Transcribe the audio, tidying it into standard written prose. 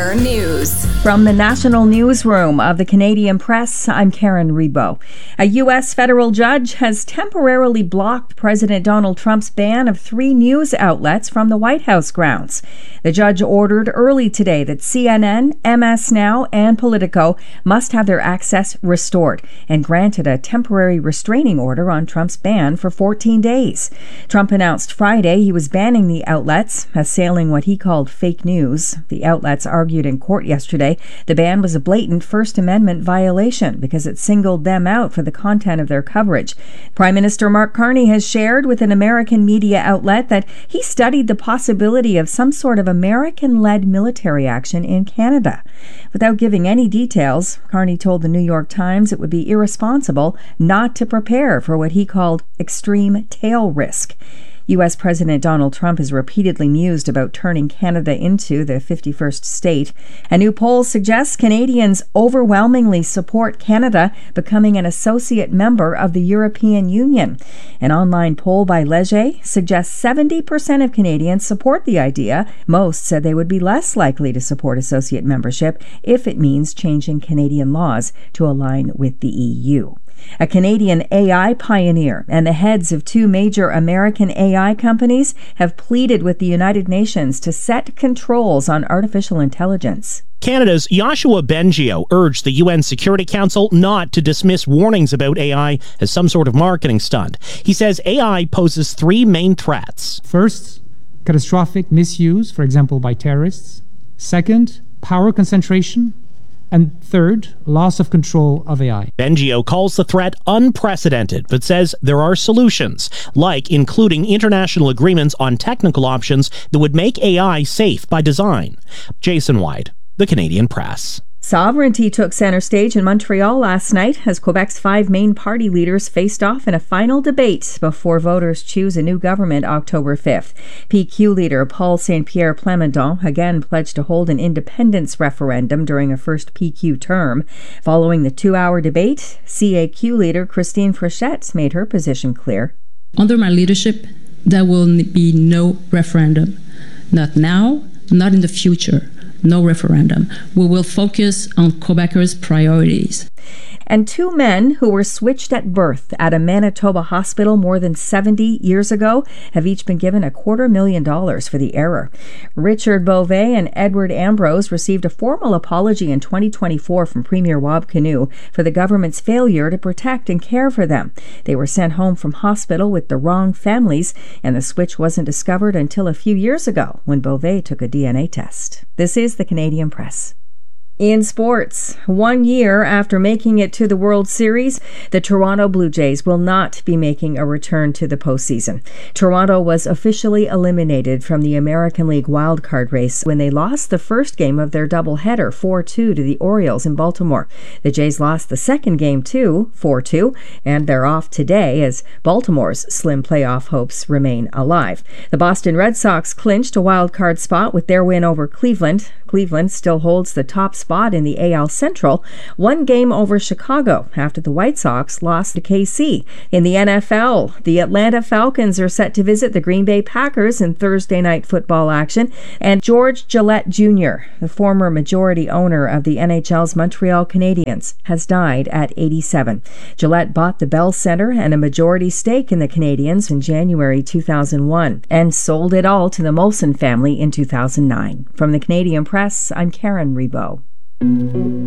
Your news. From the National Newsroom of the Canadian Press, I'm Karen Rebo. A U.S. federal judge has temporarily blocked President Donald Trump's ban of 3 news outlets from the White House grounds. The judge ordered early today that CNN, MS Now, and Politico must have their access restored and granted a temporary restraining order on Trump's ban for 14 days. Trump announced Friday he was banning the outlets, assailing what he called fake news. The outlets argued in court yesterday the ban was a blatant First Amendment violation because it singled them out for the content of their coverage. Prime Minister Mark Carney has shared with an American media outlet that he studied the possibility of some sort of American-led military action in Canada. Without giving any details, Carney told the New York Times it would be irresponsible not to prepare for what he called extreme tail risk. U.S. President Donald Trump has repeatedly mused about turning Canada into the 51st state. A new poll suggests Canadians overwhelmingly support Canada becoming an associate member of the European Union. An online poll by Leger suggests 70% of Canadians support the idea. Most said they would be less likely to support associate membership if it means changing Canadian laws to align with the EU. A Canadian AI pioneer and the heads of 2 major American AI companies have pleaded with the United Nations to set controls on artificial intelligence. Canada's Yoshua Bengio urged the UN Security Council not to dismiss warnings about AI as some sort of marketing stunt. He says AI poses 3 main threats. First, catastrophic misuse, for example, by terrorists. Second, power concentration. And third, loss of control of AI. Bengio calls the threat unprecedented, but says there are solutions, like including international agreements on technical options that would make AI safe by design. Jason White, The Canadian Press. Sovereignty took center stage in Montreal last night as Quebec's 5 main party leaders faced off in a final debate before voters choose a new government October 5th. PQ leader Paul Saint-Pierre Plamondon again pledged to hold an independence referendum during a first PQ term. Following the 2-hour debate, CAQ leader Christine Frechette made her position clear. Under my leadership, there will be no referendum. Not now, not in the future. No referendum. We will focus on Quebecers' priorities. And 2 men who were switched at birth at a Manitoba hospital more than 70 years ago have each been given $250,000 for the error. Richard Beauvais and Edward Ambrose received a formal apology in 2024 from Premier Wab Kinew for the government's failure to protect and care for them. They were sent home from hospital with the wrong families, and the switch wasn't discovered until a few years ago when Beauvais took a DNA test. This is the Canadian Press. In sports, 1 year after making it to the World Series, the Toronto Blue Jays will not be making a return to the postseason. Toronto was officially eliminated from the American League wildcard race when they lost the first game of their doubleheader 4-2 to the Orioles in Baltimore. The Jays lost the second game too, 4-2, and they're off today as Baltimore's slim playoff hopes remain alive. The Boston Red Sox clinched a wildcard spot with their win over Cleveland. Cleveland still holds the top spot in the AL Central, 1 game over Chicago after the White Sox lost to KC. In the NFL, the Atlanta Falcons are set to visit the Green Bay Packers in Thursday night football action, and George Gillette Jr., the former majority owner of the NHL's Montreal Canadiens, has died at 87. Gillette bought the Bell Center and a majority stake in the Canadiens in January 2001 and sold it all to the Molson family in 2009. From the Canadian Press, I'm Karen Rebo.